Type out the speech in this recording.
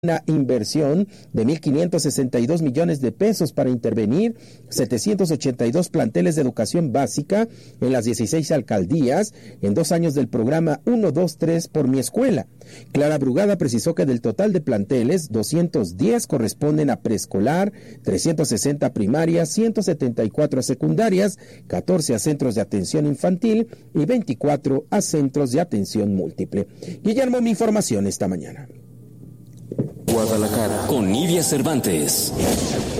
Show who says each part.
Speaker 1: una inversión de 1.562 millones de pesos para intervenir 782 planteles de educación básica en las 16 alcaldías en 2 años del programa 1, 2, 3 por mi escuela. Clara Brugada precisó que del total de planteles, 210 corresponden a preescolar, 360 a primarias, 174 a secundarias, 14 a centros de atención infantil y 24 a centros de atención múltiple. Guillermo, mi información esta mañana.
Speaker 2: Guadalajara, con Nidia Cervantes.